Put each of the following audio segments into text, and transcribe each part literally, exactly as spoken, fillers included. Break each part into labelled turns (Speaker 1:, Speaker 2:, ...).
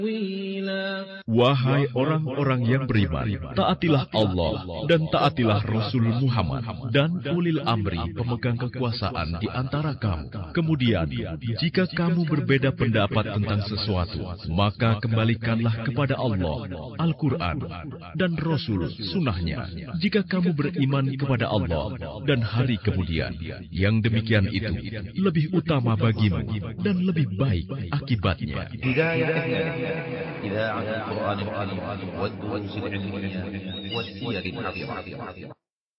Speaker 1: Wahai orang-orang yang beriman, taatilah Allah dan taatilah Rasul Muhammad dan ulil amri pemegang kekuasaan di antara kamu. Kemudian, jika kamu berbeda pendapat tentang sesuatu, maka kembalikanlah kepada Allah, Al-Quran, dan Rasul Sunnahnya. Jika kamu beriman kepada Allah dan hari kemudian, yang demikian itu lebih utama bagimu dan lebih baik akibatnya.
Speaker 2: إذاعة القرآن الكريم والدروس العلمية والسير الحديثة.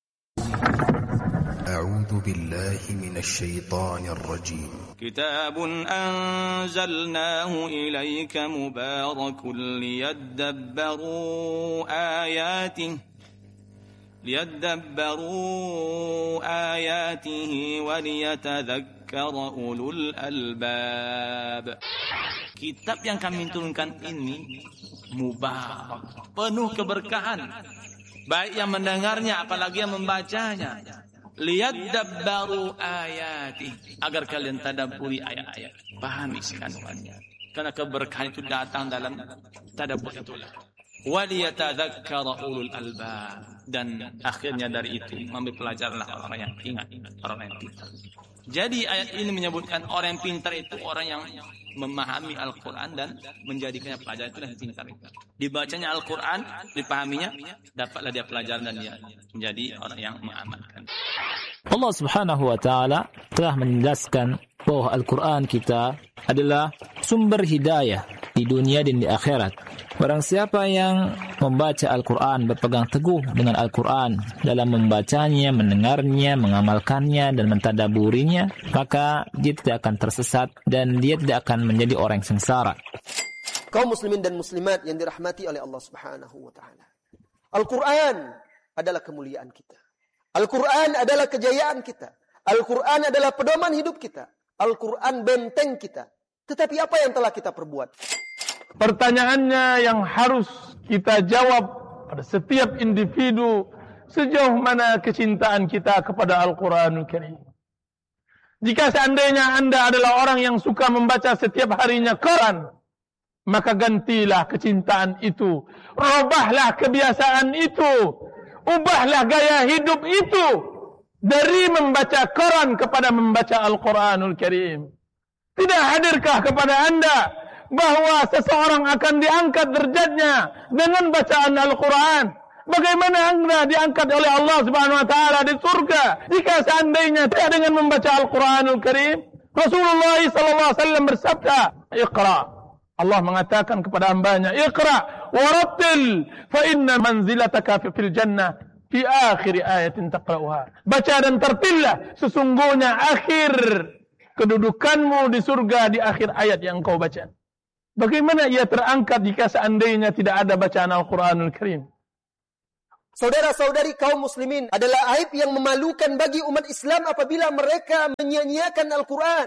Speaker 3: أعوذ بالله من الشيطان الرجيم.
Speaker 4: كتاب أنزلناه إليك مبارك ليدبروا آياته ليدبروا آياته وليتذكر أولو الألباب. Kitab yang kami turunkan ini mubarak, penuh keberkahan, baik yang mendengarnya apalagi yang membacanya. Liyadabbaru ayati, agar kalian tadabburi ayat-ayat, pahami isi kandungannya. Karena keberkahan itu datang dalam tadabbur itulah. Waliyatadzakkara ulul albab, dan akhirnya dari itu mengambil pelajaranlah orang yang ingat, orang yang pintar. Jadi ayat ini menyebutkan orang yang pintar itu orang yang memahami Al-Quran dan menjadikannya pelajaran, itulah yang pintar itu. Dibacanya Al-Quran, dipahaminya, dapatlah dia pelajaran dan dia menjadi orang yang mengamalkan.
Speaker 5: Allah Subhanahu wa taala telah menjelaskan bahwa Al-Quran kita adalah sumber hidayah di dunia dan di akhirat. Barang siapa yang membaca Al-Quran, berpegang teguh dengan Al-Quran dalam membacanya, mendengarnya, mengamalkannya, dan mentadaburinya, maka dia tidak akan tersesat dan dia tidak akan menjadi orang yang sengsara.
Speaker 6: Kaum muslimin dan muslimat yang dirahmati oleh Allah Subhanahu wa taala. Al-Quran adalah kemuliaan kita. Al-Quran adalah kejayaan kita. Al-Quran adalah pedoman hidup kita. Al-Quran benteng kita. Tetapi apa yang telah kita perbuat?
Speaker 7: Pertanyaannya yang harus kita jawab pada setiap individu, sejauh mana kecintaan kita kepada Al-Quranul Karim. Jika seandainya Anda adalah orang yang suka membaca setiap harinya Quran, maka gantilah kecintaan itu. Rubahlah kebiasaan itu. Ubahlah gaya hidup itu. Dari membaca Quran kepada membaca Al-Quranul Karim. Tidak hadirkah kepada Anda bahwa seseorang akan diangkat derajatnya dengan bacaan Al-Quran? Bagaimana Anda diangkat oleh Allah Subhanahu wa taala di surga jika seandainya tidak dengan membaca Al-Quranul Karim? Rasulullah sallallahu alaihi wasallam bersabda, "Iqra." Allah mengatakan kepada hambanya, "Iqra warattil fa inna manzilataka fil jannah fi akhir ayatin taqra'uha." Baca dan tertillah, sesungguhnya akhir kedudukanmu di surga di akhir ayat yang kau baca. Bagaimana ia terangkat jika seandainya tidak ada bacaan Al-Quranul Karim?
Speaker 6: Saudara-saudari kaum muslimin, adalah aib yang memalukan bagi umat Islam apabila mereka menyia-nyiakan Al-Quran.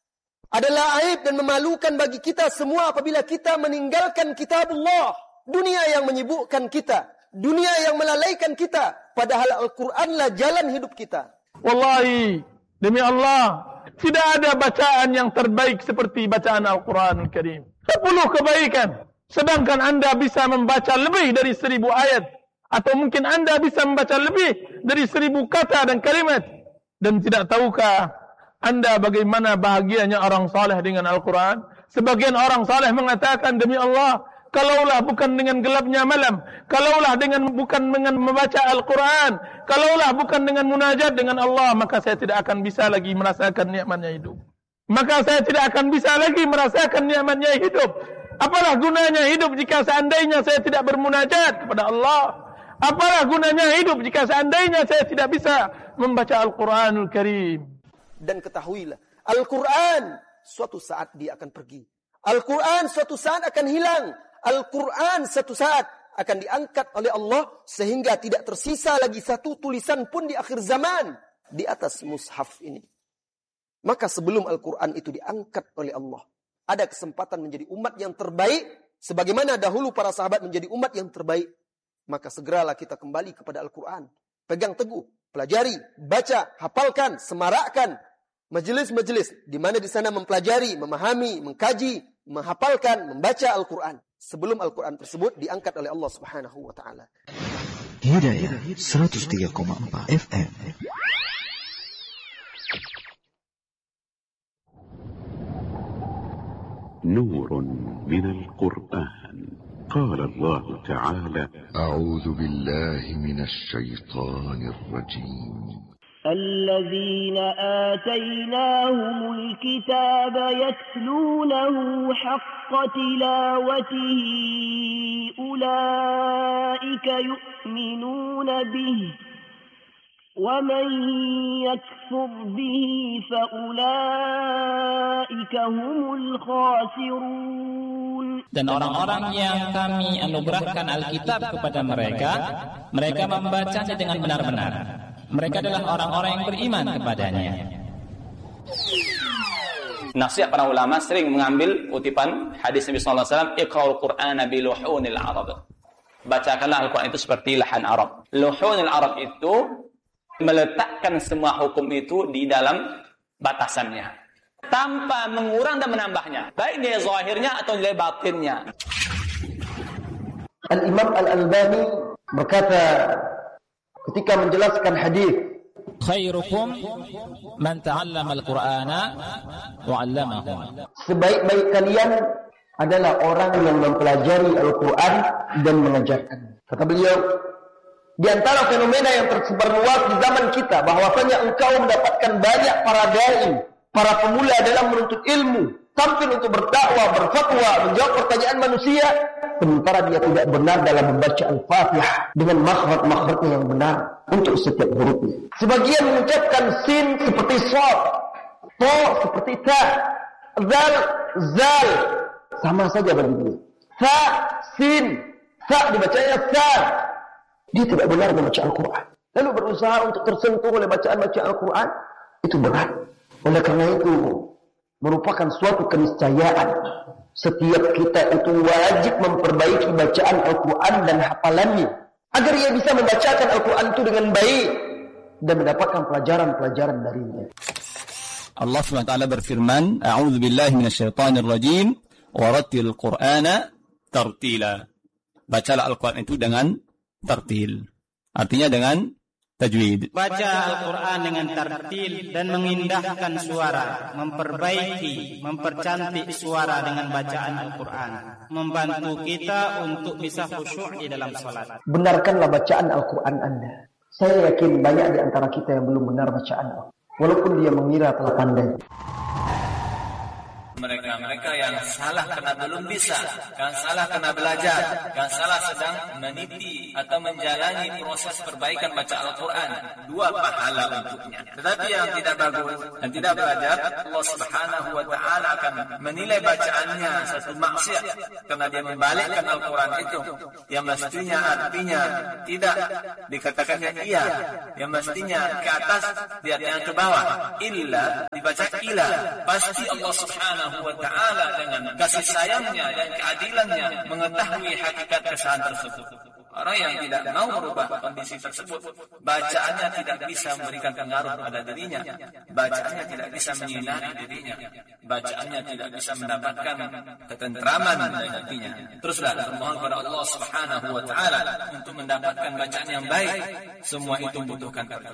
Speaker 6: Adalah aib dan memalukan bagi kita semua apabila kita meninggalkan kitabullah. Dunia yang menyibukkan kita. Dunia yang melalaikan kita. Padahal Al-Quranlah jalan hidup kita.
Speaker 7: Wallahi, demi Allah, tidak ada bacaan yang terbaik seperti bacaan Al-Quranul Karim. Sepuluh kebaikan. Sedangkan Anda bisa membaca lebih dari seribu ayat. Atau mungkin Anda bisa membaca lebih dari seribu kata dan kalimat. Dan tidak tahukah Anda bagaimana bahagianya orang saleh dengan Al-Quran? Sebagian orang saleh mengatakan, demi Allah, kalaulah bukan dengan gelapnya malam, kalaulah dengan bukan dengan membaca Al-Quran, kalaulah bukan dengan munajat dengan Allah, maka saya tidak akan bisa lagi merasakan nikmatnya hidup. Maka saya tidak akan bisa lagi merasakan nikmatnya hidup. Apalah gunanya hidup jika seandainya saya tidak bermunajat kepada Allah? Apalah gunanya hidup jika seandainya saya tidak bisa membaca Al-Quranul Karim?
Speaker 6: Dan ketahuilah, Al-Quran suatu saat dia akan pergi. Al-Quran suatu saat akan hilang. Al-Quran suatu saat akan diangkat oleh Allah sehingga tidak tersisa lagi satu tulisan pun di akhir zaman di atas mushaf ini. Maka sebelum Al-Quran itu diangkat oleh Allah, ada kesempatan menjadi umat yang terbaik sebagaimana dahulu para sahabat menjadi umat yang terbaik. Maka segeralah kita kembali kepada Al-Quran. Pegang teguh, pelajari, baca, hafalkan, semarakkan. majelis-majelis di mana di sana mempelajari, memahami, mengkaji, menghafalkan, membaca Al-Quran sebelum Al-Quran tersebut diangkat oleh Allah Subhanahu wa taala.
Speaker 8: Hidayah seratus tiga koma empat F M.
Speaker 9: نور من القرآن. قال الله تعالى:
Speaker 3: أعوذ بالله من الشيطان الرجيم.
Speaker 10: الذين آتيناهم الكتاب يتلونه حق تلاوته أولئك يؤمنون به ومن يكفر به فأولئك هم الخاسرون.
Speaker 5: Dan orang-orang yang kami anugerahkan Alkitab kepada mereka, mereka membacanya dengan benar-benar. Mereka adalah orang-orang yang beriman kepadanya.
Speaker 4: Nasihat para ulama sering mengambil kutipan hadis Nabi sallallahu alaihi wasallam, "Iqra'ul Qur'ana bi luhunil Arab." Bacakanlah Al-Quran itu seperti lahan Arab. Luhunil Arab itu meletakkan semua hukum itu di dalam batasannya, tanpa mengurang dan menambahnya, baik nilai zahirnya atau nilai batinnya.
Speaker 6: Al-Imam Al-Albani berkata ketika menjelaskan hadis,
Speaker 5: khairukum man ta'allama al-Qur'ana wa 'allamahu.
Speaker 6: Sebaik-baik kalian adalah orang yang mempelajari Al-Quran dan mengajarkan. Kata beliau, di antara fenomena yang tersebar luas di zaman kita, bahwasanya engkau mendapatkan banyak para dai, para pemula dalam menuntut ilmu, tampil untuk berdakwah, berfatwa, menjawab pertanyaan manusia, sementara dia tidak benar dalam membaca Al-Fatihah dengan makhraj-makhrajnya yang benar untuk setiap hurufnya. Sebagian mengucapkan sin seperti shad, to seperti ta, zal, zal, sama saja bagi dia. Sa, sin, sa dibacanya sa. Dia tidak benar membaca Al-Quran. Lalu berusaha untuk tersentuh oleh bacaan-bacaan Al-Quran, itu berat. Oleh karena itu, merupakan suatu keniscayaan. Setiap kita itu wajib memperbaiki bacaan Al-Quran dan hafalannya, agar ia bisa membacakan Al-Quran itu dengan baik dan mendapatkan pelajaran-pelajaran darinya.
Speaker 4: Allah subhanahu wa taala berfirman, "A'udzu billahi minasyaitonir rajim, wa rattil Qur'ana tartila." Bacalah Al-Quran itu dengan tartil, artinya dengan tajwid.
Speaker 11: Baca Al-Quran dengan tartil dan mengindahkan suara, memperbaiki, mempercantik suara dengan bacaan Al-Quran, membantu kita untuk bisa khusyuk di dalam salat.
Speaker 6: Benarkanlah bacaan Al-Quran Anda. Saya yakin banyak di antara kita yang belum benar bacaan Al-Quran, walaupun dia mengira telah pandai.
Speaker 4: Mereka-mereka yang salah karena belum bisa, yang salah karena belajar, yang salah sedang meniti atau menjalani proses perbaikan baca Al-Quran, dua pahala untuknya. Tetapi yang tidak bagus dan tidak belajar, Allah Subhanahu wa taala akan menilai bacaannya satu maksiat karena dia membalikkan Al-Quran itu yang mestinya artinya tidak dikatakannya iya, yang mestinya ke atas diartikan ke bawah, illa dibaca ila. Pasti Allah Subhanahu wa ta'ala dengan kasih sayangnya dan keadilannya mengetahui hakikat kesalahan tersebut. Orang yang tidak mau merubah kondisi tersebut, bacaannya tidak bisa memberikan pengaruh pada dirinya, bacaannya tidak bisa menyinari dirinya, bacaannya tidak bisa mendapatkan ketentraman dari hatinya. Teruslah bermohon kepada Allah Subhanahu wa taala untuk mendapatkan bacaan yang baik. Semua itu membutuhkan